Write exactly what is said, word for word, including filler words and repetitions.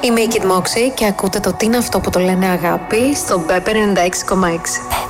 Είμαι η Kid Moxie και ακούτε το τι είναι αυτό που το λένε αγάπη στο Pepper ενενήντα έξι κόμμα έξι.